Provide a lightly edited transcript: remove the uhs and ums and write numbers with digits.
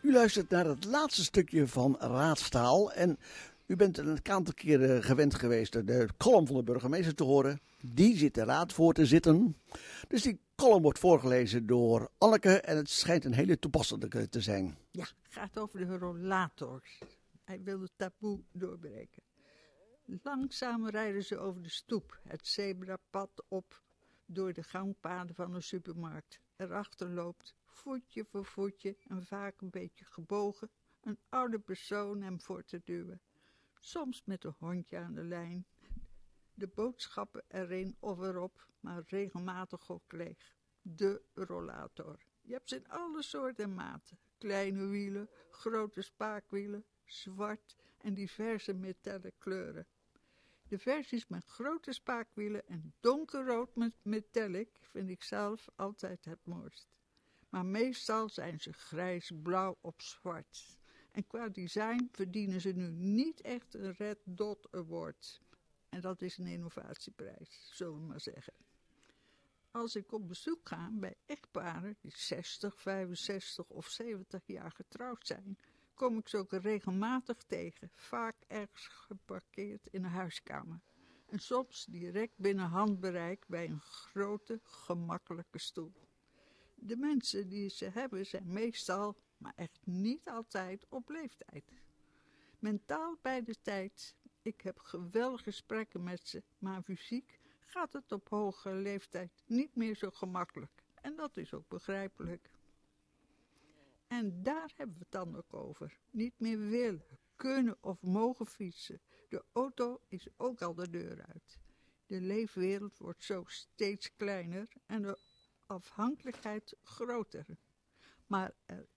U luistert naar het laatste stukje van Raadstaal. En u bent een aantal keren gewend geweest de column van de burgemeester te horen. Die zit de raad voor te zitten. Dus die column wordt voorgelezen door Anneke. En het schijnt een hele toepasselijke te zijn. Ja, het gaat over de rollators. Hij wil het taboe doorbreken. Langzaam rijden ze over de stoep, het zebrapad op, door de gangpaden van een supermarkt. Erachter loopt, voetje voor voetje en vaak een beetje gebogen, een oude persoon hem voor te duwen. Soms met een hondje aan de lijn. De boodschappen erin of erop, maar regelmatig ook leeg. De rollator. Je hebt ze in alle soorten en maten. Kleine wielen, grote spaakwielen, zwart en diverse metalen kleuren. De versies met grote spaakwielen en donkerrood met metallic vind ik zelf altijd het mooist. Maar meestal zijn ze grijs-blauw op zwart. En qua design verdienen ze nu niet echt een Red Dot Award. En dat is een innovatieprijs, zullen we maar zeggen. Als ik op bezoek ga bij echtparen die 60, 65 of 70 jaar getrouwd zijn, kom ik ze ook regelmatig tegen, vaak ergens geparkeerd in een huiskamer. En soms direct binnen handbereik bij een grote, gemakkelijke stoel. De mensen die ze hebben zijn meestal, maar echt niet altijd, op leeftijd. Mentaal bij de tijd. Ik heb geweldige gesprekken met ze, maar fysiek gaat het op hoge leeftijd niet meer zo gemakkelijk. En dat is ook begrijpelijk. En daar hebben we het dan ook over. Niet meer willen, kunnen of mogen fietsen. De auto is ook al de deur uit. De leefwereld wordt zo steeds kleiner en de afhankelijkheid groter. Maar er